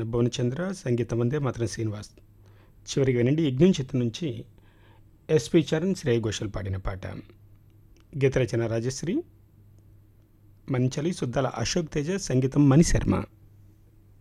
Composer Bhuvanachandra, సంగీతం వందే మాత్రం శ్రీనివాస్. చివరికి వినండి యజ్ఞం చిత్రం నుంచి ఎస్పి చరణ్, శ్రేయ ఘోషల్ పాడిన పాట. గీత రచన రాజశ్రీ, మంచలి, సుద్దాల అశోక్ తేజ, సంగీతం మణిశర్మ.